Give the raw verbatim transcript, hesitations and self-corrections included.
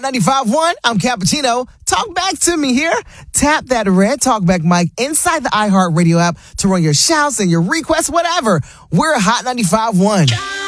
ninety-five point one, I'm Cappuccino. Talk back to me here. Tap that red talkback mic inside the iHeartRadio app to run your shouts and your requests, whatever. We're Hot ninety-five point one.